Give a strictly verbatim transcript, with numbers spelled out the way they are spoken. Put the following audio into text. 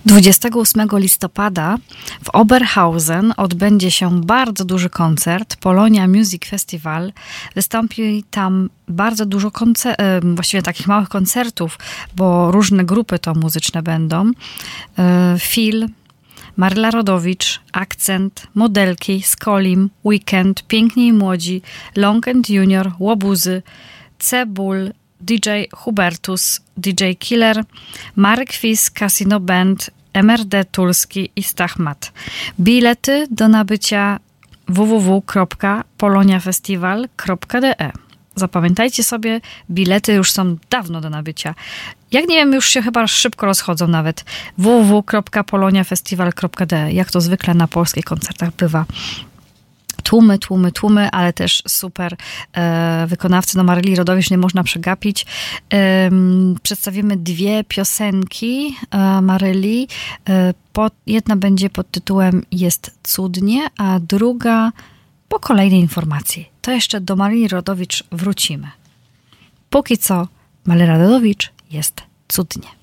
dwudziestego ósmego listopada w Oberhausen odbędzie się bardzo duży koncert. Polonia Music Festival. Wystąpi tam bardzo dużo koncer- właściwie takich małych koncertów, bo różne grupy to muzyczne będą. Phil, Maryla Rodowicz, Akcent, Modelki, Skolim, Weekend, Piękni i Młodzi, Long and Junior, Łobuzy, Cebul, D J Hubertus, D J Killer, Marek Fis, Casino Band, M R D Tulski i Stachmat. Bilety do nabycia w w w kropka poloniafestival kropka d e. Zapamiętajcie sobie, bilety już są dawno do nabycia. Jak nie wiem, już się chyba szybko rozchodzą nawet. w w w kropka poloniafestival kropka d e. Jak to zwykle na polskich koncertach bywa. Tłumy, tłumy, tłumy, ale też super e, wykonawcy. No Maryli Rodowicz nie można przegapić. E, przedstawimy dwie piosenki e, Maryli. E, pod, jedna będzie pod tytułem Jest cudnie, a druga po kolejnej informacji. To jeszcze do Maryli Rodowicz wrócimy. Póki co Maryla Rodowicz jest cudnie.